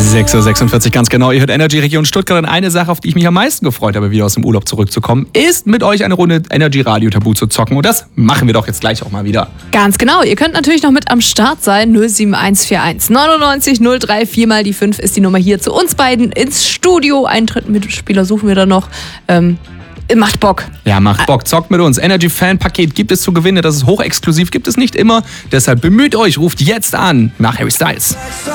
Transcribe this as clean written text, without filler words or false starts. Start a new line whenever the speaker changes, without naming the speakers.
6:46 Uhr, ganz genau. Ihr hört Energy Region Stuttgart. Und eine Sache, auf die ich mich am meisten gefreut habe, wieder aus dem Urlaub zurückzukommen, ist mit euch eine Runde Energy Radio Tabu zu zocken. Und das machen wir doch jetzt gleich auch mal wieder.
Ganz genau. Ihr könnt natürlich noch mit am Start sein. 07141 99 03 4 mal die 5 ist die Nummer hier zu uns beiden ins Studio. Einen dritten Mitspieler suchen wir da noch. Macht Bock.
Ja, macht Bock. Zockt mit uns. Energy Fan Paket gibt es zu gewinnen. Das ist hochexklusiv, gibt es nicht immer. Deshalb bemüht euch, ruft jetzt an nach Harry Styles.